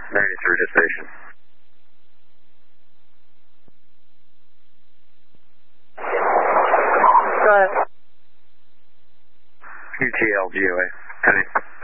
93 to station. Go ahead. UTL GOA. 10-8.